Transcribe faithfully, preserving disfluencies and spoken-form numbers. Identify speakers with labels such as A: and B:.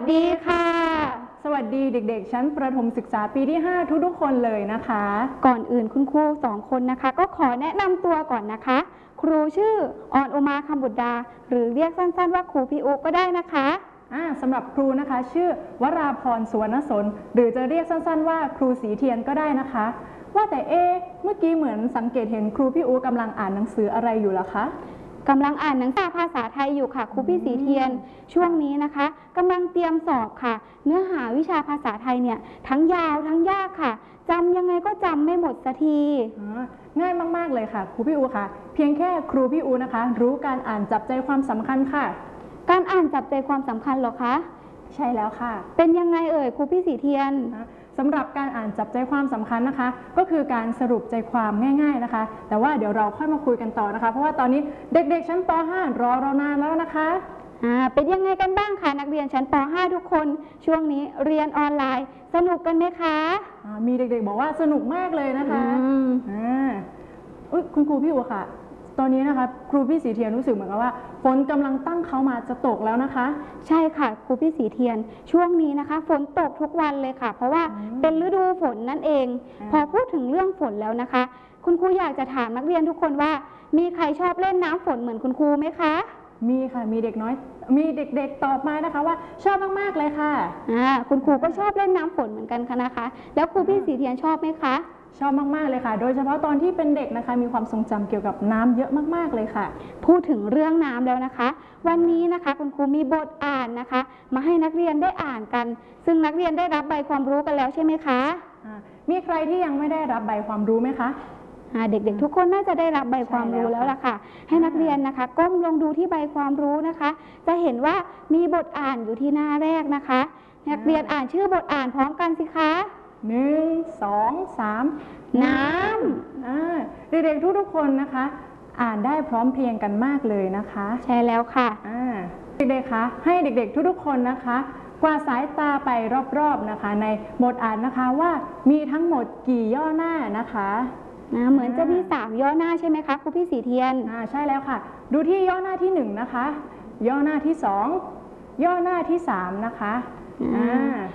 A: ดีค่ะ
B: สวัสดีเด็กๆชั้นประถมศึกษาปีที่ห้าทุกๆคนเลยนะคะ
A: ก่อนอื่นคุณครูสองคนนะคะก็ขอแนะนำตัวก่อนนะคะครูชื่อออนอุมาคำบุตรดาหรือเรียกสั้นๆว่าครูพี่อุ๊ก็ได้นะคะ
B: อ่าสำหรับครูนะคะชื่อวราพรสุวรรณสนหรือจะเรียกสั้นๆว่าครูสีเทียนก็ได้นะคะว่าแต่เอ๊ะเมื่อกี้เหมือนสังเกตเห็นครูพี่อุ๊กำลังอ่านหนังสืออะไรอยู่ล่ะคะ
A: กำลังอ่านหนังสือภาษาไทยอยู่ค่ะครูพี่สีเทียนช่วงนี้นะคะกำลังเตรียมสอบค่ะเนื้อหาวิชาภาษาไทยเนี่ยทั้งยาวทั้งยากค่ะจำยังไงก็จำไม่หมดสักที
B: ง่ายมากๆเลยค่ะครูพี่อูค่ะเพียงแค่ครูพี่อูนะคะรู้การอ่านจับใจความสำคัญค่ะ
A: การอ่านจับใจความสำคัญเหรอคะ
B: ใช่แล้วค่ะ
A: เป็นยังไงเอ่ยครูพี่สีเทียน
B: สำหรับการอ่านจับใจความสำคัญนะคะก็คือการสรุปใจความง่ายๆนะคะแต่ว่าเดี๋ยวเราค่อยมาคุยกันต่อนะคะเพราะว่าตอนนี้เด็กๆชั้นป .ห้ รอเรานานแล้วนะคะ
A: อ่าเป็นยังไงกันบ้างคะนักเรียนชั้นป .ห้า ทุกคนช่วงนี้เรียนออนไลน์สนุกกันไหมคะ
B: มีเด็กๆบอกว่าสนุกมากเลยนะคะอ่าอุ๊ยคุณครูพี่อู๋ค่ะตอนนี้นะคะครูพี่สีเทียนรู้สึกเหมือนกับว่าฝนกำลังตั้งเขามาจะตกแล้วนะคะ
A: ใช่ค่ะครูพี่สีเทียนช่วงนี้นะคะฝนตกทุกวันเลยค่ะเพราะว่าเป็นฤดูฝนนั่นเองพอพูดถึงเรื่องฝนแล้วนะคะคุณครูอยากจะถามนักเรียนทุกคนว่ามีใครชอบเล่นน้ำฝนเหมือนคุณครูไหมคะ
B: มีค่ะมีเด็กน้อยมีเด็กๆตอบมานะคะว่าชอบมากๆเลยค่ะ
A: อ่าคุณครูก็ชอบเล่นน้ำฝนเหมือนกันค่ะนะคะแล้วครูพี่สีเทียนชอบไหมคะ
B: ชอบมากๆเลยค่ะโดยเฉพาะตอนที่เป็นเด็กนะคะมีความทรงจำเกี่ยวกับน้ำเยอะมากๆเลยค่ะ
A: พูดถึงเรื่องน้ำแล้วนะคะวันนี้นะคะคุณครูมีบทอ่านนะคะมาให้นักเรียนได้อ่านกันซึ่งนักเรียนได้รับใบความรู้กันแล้วใช่ไหมคะ
B: มีใครที่ยังไม่ได้รับใบความรู้ไหมคะ
A: เด็กๆทุกคนน่าจะได้รับใบความรู้แล้วล่ะค่ะให้นักเรียนนะคะก้มลงดูที่ใบความรู้นะคะจะเห็นว่ามีบทอ่านอยู่ที่หน้าแรกนะคะนักเรียนอ่านชื่อบทอ่านพร้อมกันสิคะ
B: หนึ่งสองสาม
A: น้ำ
B: เด็กๆทุกๆคนนะคะอ่านได้พร้อมเพรียงกันมากเลยนะคะ
A: ใช่แล้วค่ะ
B: เด็กๆคะให้เด็กๆทุกๆคนนะคะกวาดสายตาไปรอบๆนะคะในบทอ่านนะคะว่ามีทั้งหมดกี่ย่อหน้านะคะ
A: เหมือนจะมีสามย่อหน้าใช่ไหมคะครูพี่สีเทียน
B: อ่าใช่แล้วค่ะดูที่ย่อหน้าที่หนึ่งนะคะย่อหน้าที่สองย่อหน้าที่สามนะคะ